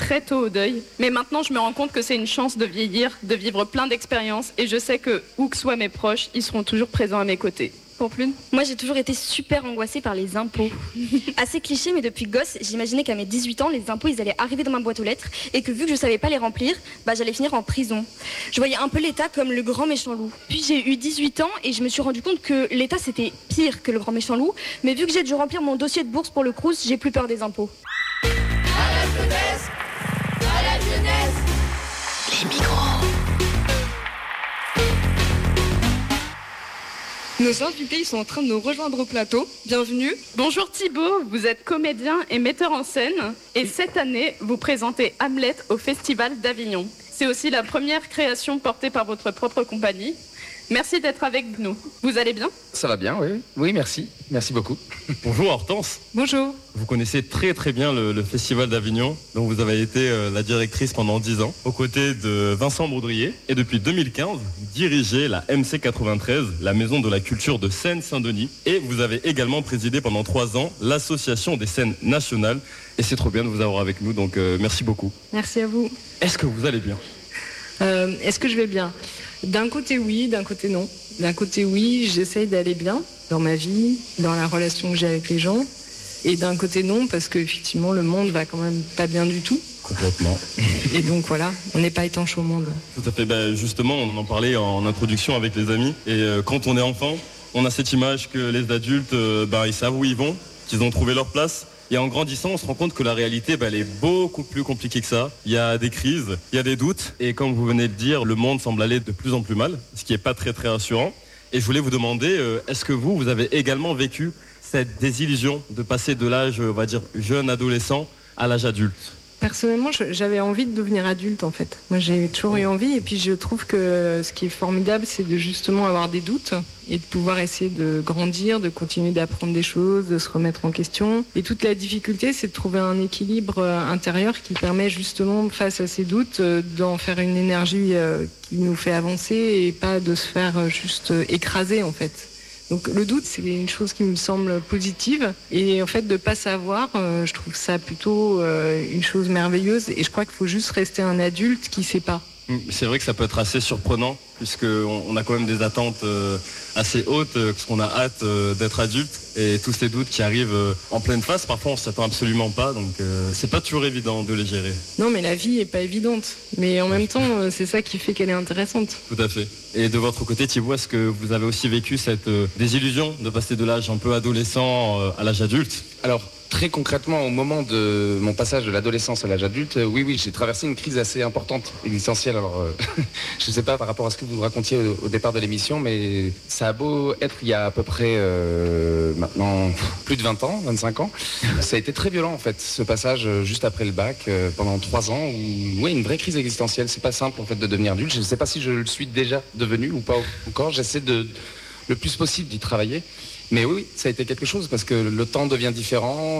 très tôt au deuil, mais maintenant je me rends compte que c'est une chance de vieillir, de vivre plein d'expériences, et je sais que, où que soient mes proches, ils seront toujours présents à mes côtés. Pour Plune ? Moi, j'ai toujours été super angoissée par les impôts. Assez cliché, mais depuis gosse, j'imaginais qu'à mes 18 ans, les impôts, ils allaient arriver dans ma boîte aux lettres et que vu que je savais pas les remplir, j'allais finir en prison. Je voyais un peu l'État comme le grand méchant loup. Puis j'ai eu 18 ans et je me suis rendu compte que l'État, c'était pire que le grand méchant loup. Mais vu que j'ai dû remplir mon dossier de bourse pour le Crous, j'ai plus peur des impôts. À la jeunesse, à la jeunesse, les micros. Nos invités, ils sont en train de nous rejoindre au plateau. Bienvenue. Bonjour Thibaut, vous êtes comédien et metteur en scène et cette année, vous présentez Hamlet au Festival d'Avignon. C'est aussi la première création portée par votre propre compagnie. Merci d'être avec nous. Vous allez bien ? Ça va bien, oui. Oui, merci. Merci beaucoup. Bonjour Hortense. Bonjour. Vous connaissez très très bien le Festival d'Avignon, dont vous avez été la directrice pendant 10 ans, aux côtés de Vincent Baudrier. Et depuis 2015, vous dirigez la MC 93, la Maison de la Culture de Seine-Saint-Denis. Et vous avez également présidé pendant 3 ans l'Association des scènes nationales. Et c'est trop bien de vous avoir avec nous, donc merci beaucoup. Merci à vous. Est-ce que vous allez bien ? Est-ce que je vais bien ? D'un côté oui, d'un côté non. D'un côté oui, j'essaye d'aller bien dans ma vie, dans la relation que j'ai avec les gens. Et d'un côté non, parce qu'effectivement le monde va quand même pas bien du tout. Complètement. Et donc voilà, on n'est pas étanche au monde. Tout à fait. Justement, on en parlait en introduction avec les amis. Et quand on est enfant, on a cette image que les adultes, ils savent où ils vont, qu'ils ont trouvé leur place. Et en grandissant, on se rend compte que la réalité, elle est beaucoup plus compliquée que ça. Il y a des crises, il y a des doutes. Et comme vous venez de dire, le monde semble aller de plus en plus mal, ce qui n'est pas très très rassurant. Et je voulais vous demander, est-ce que vous avez également vécu cette désillusion de passer de l'âge, on va dire, jeune adolescent à l'âge adulte ? Personnellement, j'avais envie de devenir adulte en fait. Moi, j'ai toujours eu envie et puis je trouve que ce qui est formidable, c'est de justement avoir des doutes et de pouvoir essayer de grandir, de continuer d'apprendre des choses, de se remettre en question. Et toute la difficulté, c'est de trouver un équilibre intérieur qui permet justement, face à ces doutes, d'en faire une énergie qui nous fait avancer et pas de se faire juste écraser en fait. Donc le doute, c'est une chose qui me semble positive. Et en fait, de ne pas savoir, je trouve ça plutôt une chose merveilleuse. Et je crois qu'il faut juste rester un adulte qui ne sait pas. C'est vrai que ça peut être assez surprenant, puisqu'on a quand même des attentes assez hautes, parce qu'on a hâte d'être adulte. Et tous ces doutes qui arrivent en pleine face, parfois on ne s'attend absolument pas. Donc c'est pas toujours évident de les gérer. Non, mais la vie n'est pas évidente. Mais en même temps, c'est ça qui fait qu'elle est intéressante. Tout à fait. Et de votre côté, Thibaut, est-ce que vous avez aussi vécu cette désillusion de passer de l'âge un peu adolescent à l'âge adulte ? Alors, très concrètement, au moment de mon passage de l'adolescence à l'âge adulte, oui, j'ai traversé une crise assez importante, existentielle. Alors, je ne sais pas par rapport à ce que vous racontiez au départ de l'émission, mais ça a beau être il y a à peu près maintenant plus de 20 ans, 25 ans. Ça a été très violent en fait, ce passage juste après le bac, pendant 3 ans, où une vraie crise existentielle. C'est pas simple en fait de devenir adulte. Je ne sais pas si je le suis déjà devenu ou pas encore. J'essaie le plus possible d'y travailler. Mais oui, ça a été quelque chose parce que le temps devient différent,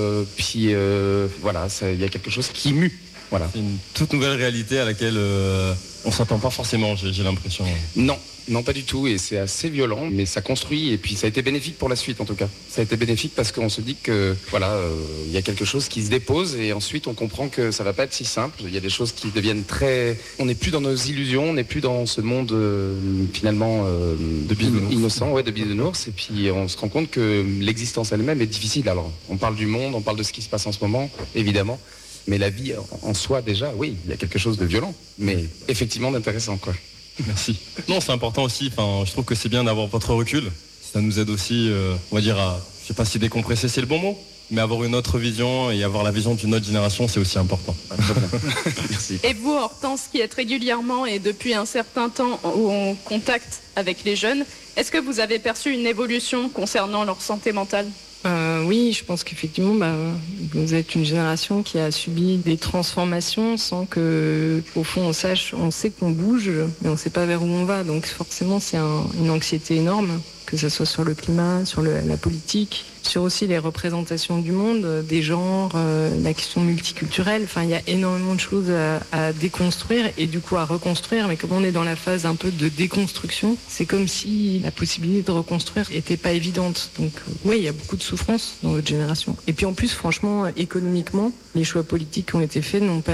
voilà, il y a quelque chose qui mue. Voilà. C'est une toute nouvelle réalité à laquelle on ne s'attend pas forcément, j'ai l'impression. Non, pas du tout, et c'est assez violent, mais ça construit, et puis ça a été bénéfique pour la suite en tout cas. Ça a été bénéfique parce qu'on se dit que voilà, il y a quelque chose qui se dépose, et ensuite on comprend que ça va pas être si simple. Il y a des choses qui deviennent très... On n'est plus dans nos illusions, on n'est plus dans ce monde finalement de bisounours. Innocent, de bisounours, et puis on se rend compte que l'existence elle-même est difficile. Alors on parle du monde, on parle de ce qui se passe en ce moment, évidemment. Mais la vie en soi, déjà, oui, il y a quelque chose de violent, mais effectivement d'intéressant, quoi. Merci. Non, c'est important aussi, je trouve que c'est bien d'avoir votre recul. Ça nous aide aussi, on va dire, à, je sais pas si décompresser c'est le bon mot, mais avoir une autre vision et avoir la vision d'une autre génération, c'est aussi important. Merci. Et vous, Hortense, qui êtes régulièrement et depuis un certain temps en contact avec les jeunes, est-ce que vous avez perçu une évolution concernant leur santé mentale ? Oui, je pense qu'effectivement, vous êtes une génération qui a subi des transformations sans que, au fond, on sait qu'on bouge, mais on ne sait pas vers où on va. Donc forcément, c'est une anxiété énorme, que ce soit sur le climat, sur la politique, sur aussi les représentations du monde, des genres, la question multiculturelle. Enfin, il y a énormément de choses à déconstruire et du coup à reconstruire. Mais comme on est dans la phase un peu de déconstruction, c'est comme si la possibilité de reconstruire n'était pas évidente. Donc oui, il y a beaucoup de souffrance dans notre génération. Et puis en plus, franchement, économiquement, les choix politiques qui ont été faits n'ont pas